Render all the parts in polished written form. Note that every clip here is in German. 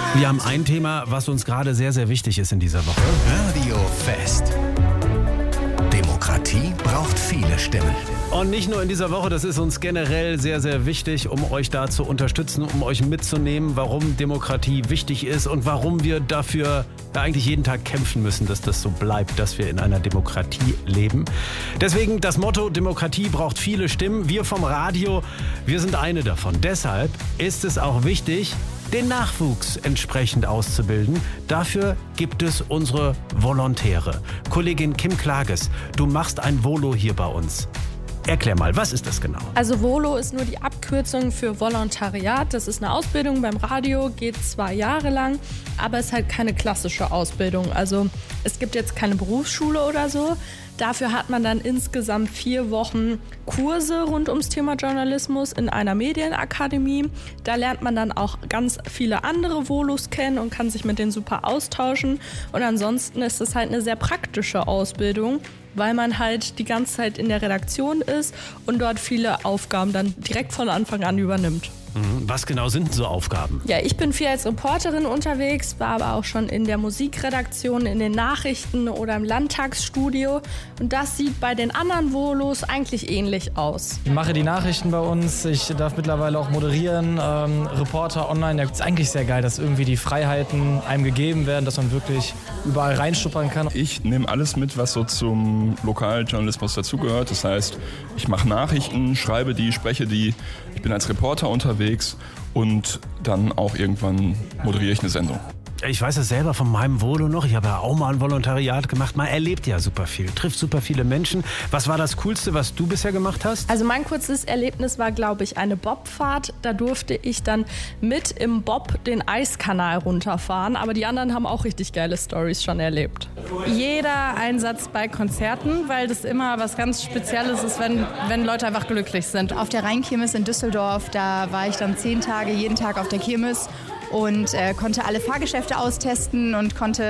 Wir haben ein Thema, was uns gerade sehr, sehr wichtig ist in dieser Woche. Radio Fest. Demokratie braucht viele Stimmen. Und nicht nur in dieser Woche, das ist uns generell sehr, sehr wichtig, um euch da zu unterstützen, um euch mitzunehmen, warum Demokratie wichtig ist und warum wir dafür eigentlich jeden Tag kämpfen müssen, dass das so bleibt, dass wir in einer Demokratie leben. Deswegen das Motto, Demokratie braucht viele Stimmen. Wir vom Radio, wir sind eine davon. Deshalb ist es auch wichtig, den Nachwuchs entsprechend auszubilden. Dafür gibt es unsere Volontäre. Kollegin Kim Klages, du machst ein Volo hier bei uns. Erklär mal, was ist das genau? Also Volo ist nur die Abkürzung für Volontariat. Das ist eine Ausbildung beim Radio, geht 2 Jahre lang, aber es ist halt keine klassische Ausbildung. Also es gibt jetzt keine Berufsschule oder so. Dafür hat man dann insgesamt 4 Wochen Kurse rund ums Thema Journalismus in einer Medienakademie. Da lernt man dann auch ganz viele andere Volos kennen und kann sich mit denen super austauschen. Und ansonsten ist es halt eine sehr praktische Ausbildung, weil man halt die ganze Zeit in der Redaktion ist und dort viele Aufgaben dann direkt von Anfang an übernimmt. Was genau sind so Aufgaben? Ja, ich bin viel als Reporterin unterwegs, war aber auch schon in der Musikredaktion, in den Nachrichten oder im Landtagsstudio. Und das sieht bei den anderen Volos eigentlich ähnlich aus. Ich mache die Nachrichten bei uns, ich darf mittlerweile auch moderieren, Reporter online. Ja, ist eigentlich sehr geil, dass irgendwie die Freiheiten einem gegeben werden, dass man wirklich überall reinstuppern kann. Ich nehme alles mit, was so zum Lokaljournalismus dazugehört. Das heißt, ich mache Nachrichten, schreibe die, spreche die. Ich bin als Reporter unterwegs und dann auch irgendwann moderiere ich eine Sendung. Ich weiß es selber von meinem Volo noch. Ich habe ja auch mal ein Volontariat gemacht. Man erlebt ja super viel, trifft super viele Menschen. Was war das Coolste, was du bisher gemacht hast? Also mein kurzes Erlebnis war, glaube ich, eine Bobfahrt. Da durfte ich dann mit im Bob den Eiskanal runterfahren. Aber die anderen haben auch richtig geile Storys schon erlebt. Jeder Einsatz bei Konzerten, weil das immer was ganz Spezielles ist, wenn Leute einfach glücklich sind. Auf der Rheinkirmes in Düsseldorf, da war ich dann 10 Tage, jeden Tag auf der Kirmes. Und konnte alle Fahrgeschäfte austesten und konnte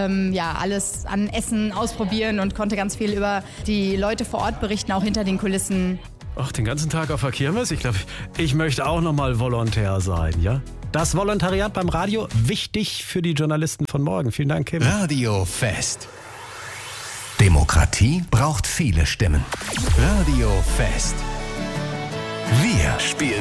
alles an Essen ausprobieren und konnte ganz viel über die Leute vor Ort berichten, auch hinter den Kulissen. Ach, den ganzen Tag auf der Kirmes? Ich glaube, ich möchte auch noch mal Volontär sein, ja? Das Volontariat beim Radio, wichtig für die Journalisten von morgen. Vielen Dank, Kim. Radio Fest. Demokratie braucht viele Stimmen. Radio Fest. Wir spielen